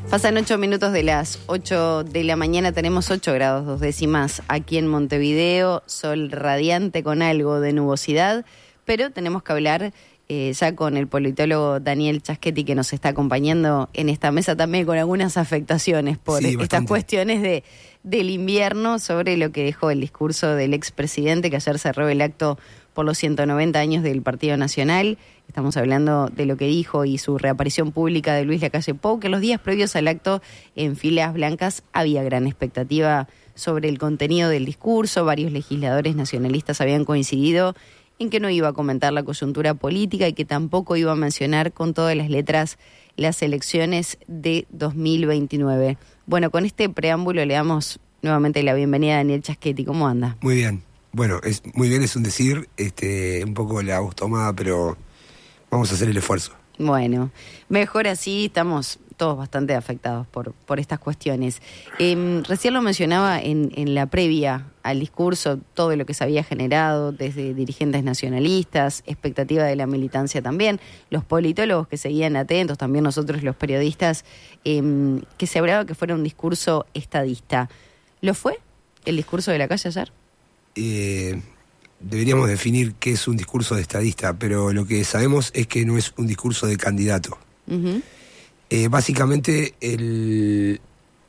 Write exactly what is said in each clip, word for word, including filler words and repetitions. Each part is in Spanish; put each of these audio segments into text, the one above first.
Pasan ocho minutos de las ocho de la mañana, tenemos ocho grados dos décimas aquí en Montevideo, sol radiante con algo de nubosidad, pero tenemos que hablar eh, ya con el politólogo Daniel Chaschetti, que nos está acompañando en esta mesa también con algunas afectaciones por sí, estas cuestiones de, del invierno, sobre lo que dejó el discurso del expresidente, que ayer cerró el acto por los ciento noventa años del Partido Nacional. Estamos hablando de lo que dijo y su reaparición pública de Luis Lacalle Pou, que los días previos al acto en Filas Blancas había gran expectativa sobre el contenido del discurso. Varios legisladores nacionalistas habían coincidido en que no iba a comentar la coyuntura política y que tampoco iba a mencionar con todas las letras las elecciones de dos mil veintinueve. Bueno, con este preámbulo le damos nuevamente la bienvenida a Daniel Chaschetti. ¿Cómo anda? Muy bien. Bueno, es muy bien, es un decir, este, un poco la voz tomada, pero vamos a hacer el esfuerzo. Bueno, mejor así, estamos todos bastante afectados por, por estas cuestiones. Eh, recién lo mencionaba en, en la previa al discurso, todo lo que se había generado desde dirigentes nacionalistas, expectativa de la militancia también, los politólogos que seguían atentos, también nosotros los periodistas, eh, que se hablaba que fuera un discurso estadista. ¿Lo fue el discurso de Lacalle ayer? Eh, deberíamos definir qué es un discurso de estadista, pero lo que sabemos es que no es un discurso de candidato. Uh-huh. Eh, básicamente, el...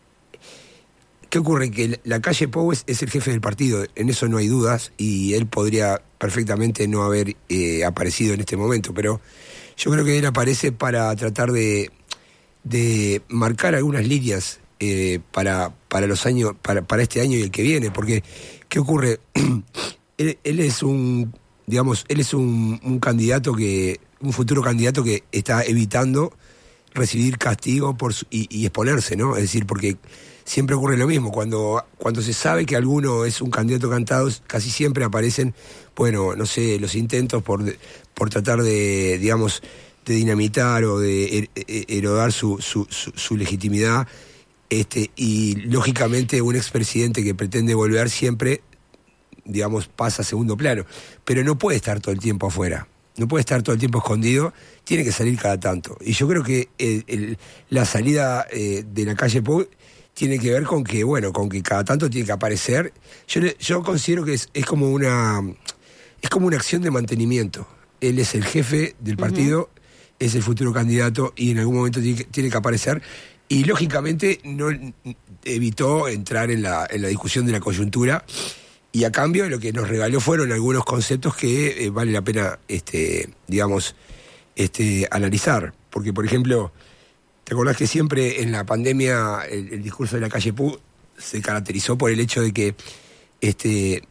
¿qué ocurre? Que Lacalle Pou es, es el jefe del partido, en eso no hay dudas, y él podría perfectamente no haber eh, aparecido en este momento, pero yo creo que él aparece para tratar de, de marcar algunas líneas eh, para, para los años, para, para este año y el que viene, porque ¿qué ocurre? él, él es un, digamos, él es un, un candidato que, un futuro candidato que está evitando recibir castigo por su, y, y exponerse, ¿no? Es decir, porque siempre ocurre lo mismo, cuando, cuando se sabe que alguno es un candidato cantado, casi siempre aparecen, bueno, no sé, los intentos por, por tratar de, digamos, de dinamitar o de erodar su, su, su, su legitimidad. Este, y lógicamente un expresidente que pretende volver siempre, digamos, pasa a segundo plano, pero no puede estar todo el tiempo afuera, no puede estar todo el tiempo escondido, tiene que salir cada tanto. Y yo creo que el, el, la salida eh, de Lacalle Pou tiene que ver con que, bueno, con que cada tanto tiene que aparecer. Yo, yo considero que es, es como una es como una acción de mantenimiento. Él es el jefe del partido, uh-huh. es el futuro candidato y en algún momento tiene que, tiene que aparecer. Y lógicamente no evitó entrar en la, en la discusión de la coyuntura, y a cambio lo que nos regaló fueron algunos conceptos que eh, vale la pena, este, digamos, este, analizar. Porque, por ejemplo, ¿te acordás que siempre en la pandemia el, el discurso de Lacalle Pou se caracterizó por el hecho de que, este,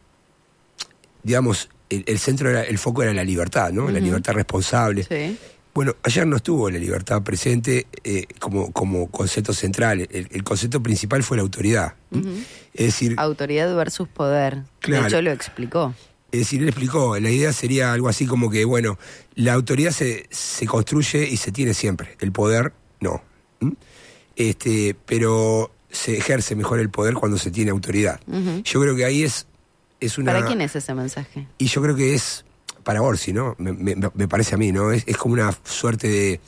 digamos, el, el centro, era, el foco era la libertad, ¿no? Uh-huh. La libertad responsable. Sí. Bueno, ayer no estuvo la libertad presente eh, como, como concepto central. El, el concepto principal fue la autoridad. Uh-huh. Es decir... autoridad versus poder. Claro. De hecho, lo explicó. Es decir, él explicó, la idea sería algo así como que, bueno, la autoridad se, se construye y se tiene siempre. El poder, no. ¿Mm? Este, pero se ejerce mejor el poder cuando se tiene autoridad. Uh-huh. Yo creo que ahí es, es una... ¿Para quién es ese mensaje? Y yo creo que es... para Orsi, ¿no? Me, me, me parece a mí, ¿no? Es, es como una suerte de,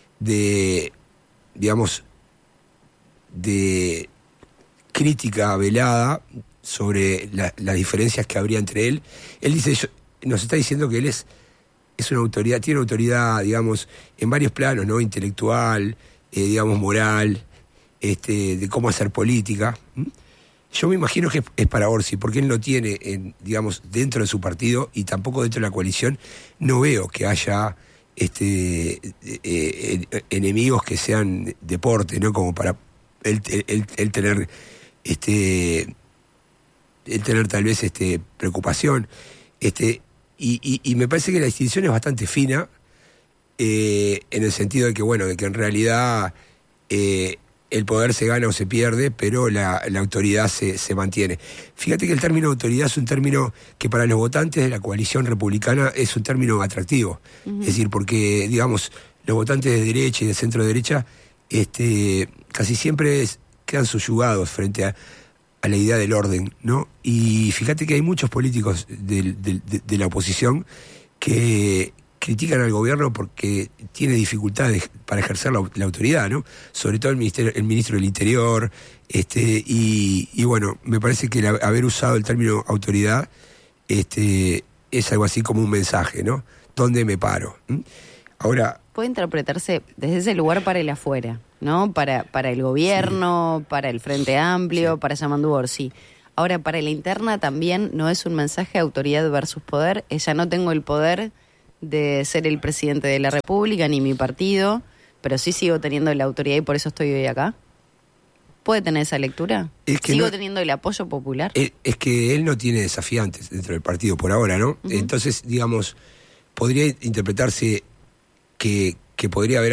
de, digamos, de crítica velada sobre la, las diferencias que habría entre él. Él dice, yo, nos está diciendo que él es, es una autoridad, tiene autoridad, digamos, en varios planos, ¿no? Intelectual, eh, digamos, moral, este, de cómo hacer política. ¿Mm? Yo me imagino que es para Orsi, porque él no tiene, en, digamos, dentro de su partido y tampoco dentro de la coalición, no veo que haya este eh, eh, enemigos que sean deporte, ¿no? Como para él, él, él tener este él tener tal vez este preocupación. Este, y, y, y me parece que la distinción es bastante fina, eh, en el sentido de que, bueno, de que en realidad eh, el poder se gana o se pierde, pero la, la autoridad se, se mantiene. Fíjate que el término autoridad es un término que para los votantes de la coalición republicana es un término atractivo. Uh-huh. Es decir, porque, digamos, los votantes de derecha y de centro derecha este, casi siempre es, quedan subyugados frente a, a la idea del orden, ¿no? Y fíjate que hay muchos políticos de, de, de, de la oposición que, critican al gobierno porque tiene dificultades para ejercer la, la autoridad, ¿no? Sobre todo el ministerio, el ministro del Interior, este, y, y bueno, me parece que el haber usado el término autoridad, este, es algo así como un mensaje, ¿no? ¿Dónde me paro? ¿Mm? Ahora, puede interpretarse desde ese lugar para el afuera, ¿no? Para, para el gobierno, sí. para el Frente Amplio, sí. para Yamandu Orsi. Ahora, para la interna también no es un mensaje de autoridad versus poder. Ella no tengo el poder de ser el presidente de la República, ni mi partido, pero sí sigo teniendo la autoridad y por eso estoy hoy acá. ¿Puede tener esa lectura? Es que ¿Sigo no, teniendo el apoyo popular? Es, es que él no tiene desafiantes dentro del partido por ahora, ¿no? Uh-huh. Entonces, digamos, podría interpretarse que, que podría haber